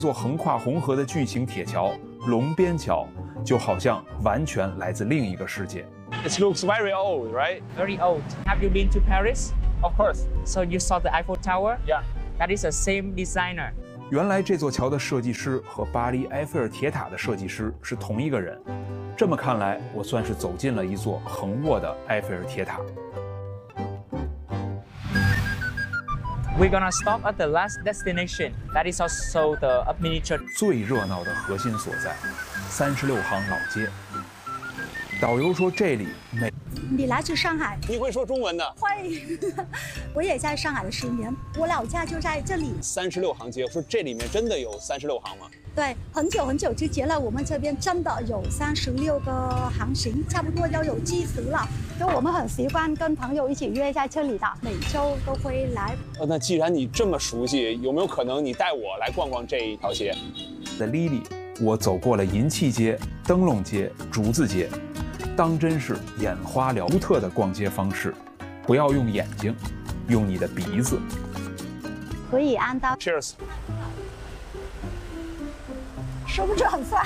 座横跨红河的巨型铁桥龙边桥，就好像完全来自另一个世界。 It looks very old, right? Very old. Have you been to Paris? Of course. So you saw the Eiffel Tower? Yeah. That is the same designer. 原来这座桥的设计师和巴黎埃菲尔铁塔的设计师是同一个人。这么看来，我算是走进了一座横卧的埃菲尔铁塔。 We're gonna stop at the last destination. That is also the miniature. 最热闹的核心所在，36行老街。导游说这里每你来自上海？ 你会说中文的？ 会，我也在上海了10年，我老家就在这里。 36行街，说这里面真的有36行吗？ 对，很久很久之前了，我们这边真的有36个行型，差不多要有70了。就我们很习惯跟朋友一起约在这里的，每周都会来。 那既然你这么熟悉，有没有可能你带我来逛逛这一条街？ 在莉莉，我走过了银器街、灯笼街、竹子街，当真是眼花缭特的逛街方式。不要用眼睛，用你的鼻子。 可以按到 Cheers。 是不是很酸？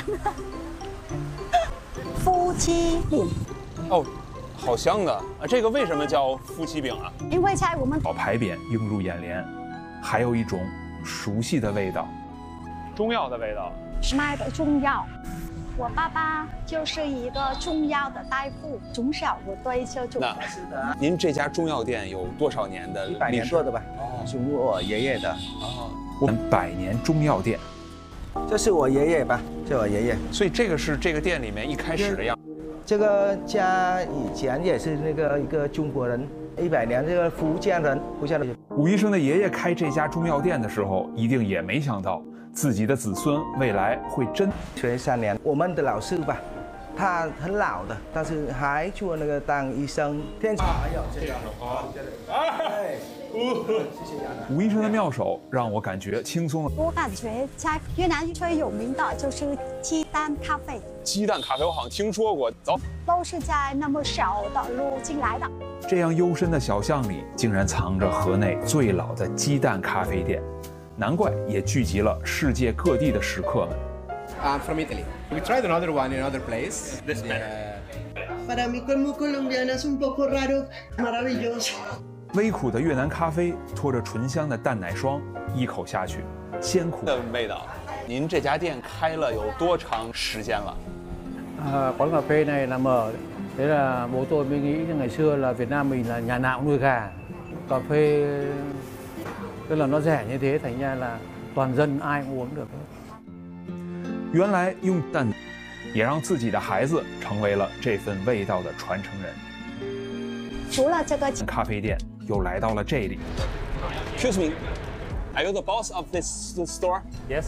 夫妻饼。 哦，好香的啊！这个为什么叫夫妻饼啊？ 因为在我们老牌匾映入眼帘，还有一种熟悉的味道， 中药的味道。 卖的中药。我爸爸就是一个中药的大夫，从小我对这种。 您这家中药店有多少年的历史？100 年多的吧。哦，是我爷爷的。 哦， 我们100年中药店。 这是我爷爷吧？这我爷爷。 所以这个是这个店里面一开始的样子。 这个家以前也是那个一个中国人，100年这个福建人。 武医生的爷爷开这家中药店的时候，一定也没想到自己的子孙未来会真。 学3年，我们的老师吧，他很老的，但是还做那个当医生。天还有这样的哦，哎，谢谢武医生的妙手让我感觉轻松了。 我感觉在越南最有名的就是鸡蛋咖啡。 鸡蛋咖啡我好像听说过，走。 都是在那么小的路进来的。 这样幽深的小巷里，竟然藏着河内最老的鸡蛋咖啡店，难怪也聚集了世界各地的食客们。 I'm from Italy. We tried another one in another place. This Para mí como colombiana es un poco raro, maravilloso. 微苦的越南咖啡拖着醇香的蛋奶霜，一口下去，鲜苦的味道。您这家店开了有多长时间了 ？Quán cà phê này nằm ở, thế là bố tôi mới nghĩ ngày xưa là Việt Nam mình là nhà nào cũng nuôi gà, cà phê tức là nó rẻ như thế, thành ra là toàn dân ai cũng uống được. 原来用蛋，也让自己的孩子成为了这份味道的传承人。 除了这个咖啡店，又来到了这里。 Excuse me, are you the boss of this store? Yes.